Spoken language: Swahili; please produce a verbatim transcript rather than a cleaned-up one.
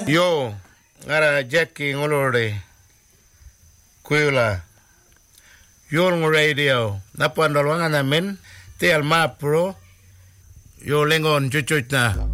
Yo, ngara Jackie ngolore. Kuila. Yo ng radio. Napandalwangan namin. Te alma pro. Yo lengon chuchuch na.